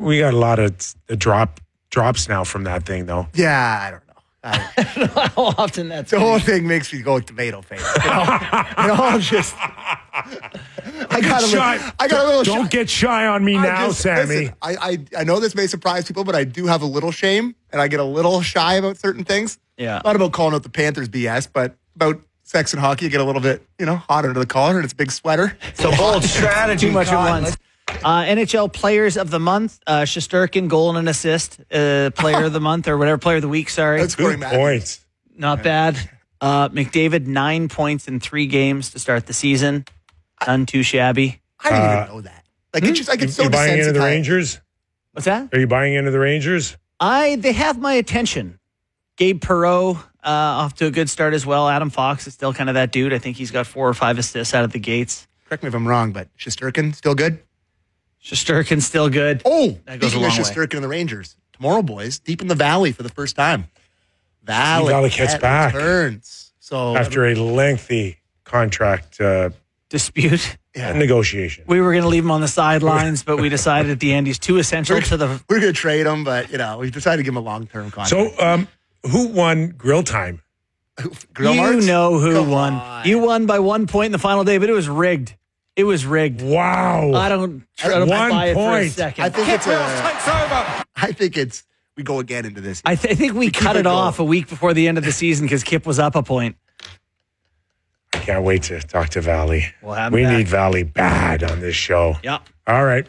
We got a lot of drops now from that thing, though. Yeah, I don't know. I don't know how often that's the whole thing makes me go tomato face. Just. I got a little. Don't get shy on me now, Sammy. Listen, I know this may surprise people, but I do have a little shame, and I get a little shy about certain things. Yeah. Not about calling out the Panthers BS, but about sex and hockey. You get a little bit, hot under the collar, and it's a big sweater. So bold strategy. Too much at once. NHL Players of the Month, Shesterkin, goal and an assist, Player of the Month, or whatever, Player of the Week, sorry. That's good points. Not bad. McDavid, 9 points in 3 games to start the season. None too shabby. I didn't even know that. Like, it's just, I get so you buying into the Rangers? What's that? Are you buying into the Rangers? They have my attention. Gabe Perreault, off to a good start as well. Adam Fox is still kind of that dude. I think he's got 4 or 5 assists out of the gates. Correct me if I'm wrong, but Shesterkin, still good? Shesterkin's still good. Oh, that goes a speaking long of Shesterkin and the Rangers, tomorrow, boys, deep in the Valley for the first time. Valley gets back. Returns. So after a lengthy contract dispute negotiation. We were going to leave him on the sidelines, but we decided at the end he's too essential to the... We're going to trade him, but, we decided to give him a long-term contract. So, who won Grill Time? Grill you Marts? know who Come won. on. You won by 1 point in the final day, but it was rigged. It was rigged. Wow. I don't buy it for a second. I think it's we go again into this. I think we cut it off a week before the end of the season because Kip was up a point. I can't wait to talk to Valley. We need Valley bad on this show. Yeah. All right.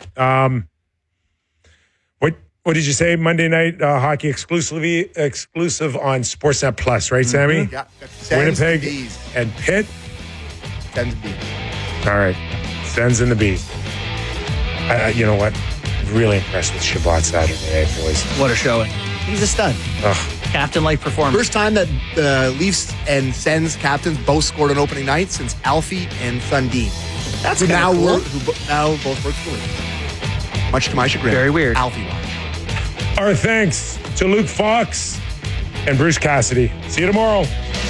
What did you say? Monday night hockey exclusive on Sportsnet Plus, right, Sammy? Yeah. Winnipeg and Pitt. Sens and Bees. All right. Sens and the Bees. You know what? Really impressed with Shabbat Saturday, boys. What a showing. He's a stud. Captain-like performance. First time that the Leafs and Sens captains both scored on opening night since Alfie and Sundin. That's who now cool. now both work for the Leafs. Much to my chagrin. Very weird. Alfie watch. Our thanks to Luke Fox and Bruce Cassidy. See you tomorrow.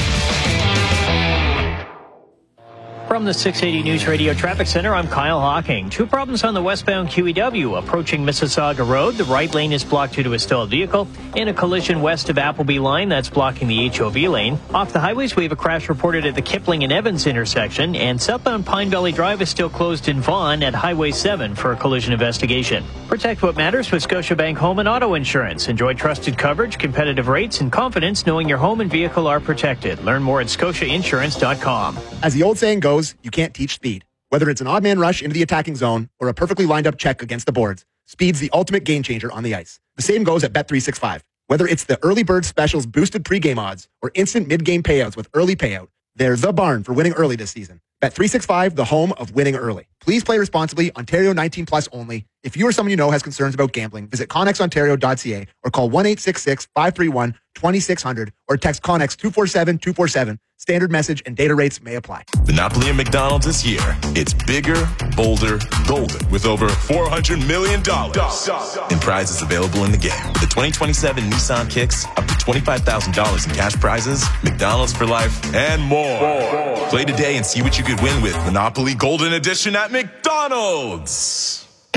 From the 680 News Radio Traffic Center, I'm Kyle Hawking. 2 problems on the westbound QEW. Approaching Mississauga Road, the right lane is blocked due to a stalled vehicle. In a collision west of Appleby Line, that's blocking the HOV lane. Off the highways, we have a crash reported at the Kipling and Evans intersection. And southbound Pine Valley Drive is still closed in Vaughan at Highway 7 for a collision investigation. Protect what matters with Scotiabank Home and Auto Insurance. Enjoy trusted coverage, competitive rates, and confidence knowing your home and vehicle are protected. Learn more at scotiainsurance.com. As the old saying goes, you can't teach speed. Whether it's an odd man rush into the attacking zone or a perfectly lined up check against the boards, speed's the ultimate game changer on the ice. The same goes at Bet365. Whether it's the early bird specials boosted pregame odds or instant mid-game payouts with early payout, they're the barn for winning early this season. Bet365, the home of winning early. Please play responsibly. Ontario 18 plus only. If you or someone you know has concerns about gambling, visit connexontario.ca or call 1-866-531-2600 or text Connex 247-247. Standard message and data rates may apply. Monopoly and McDonald's this year. It's bigger, bolder, golden with over $400 million in prizes available in the game. With the 2027 Nissan Kicks, up to $25,000 in cash prizes, McDonald's for life, and more. Play today and see what you could win with Monopoly Golden Edition at McDonald's.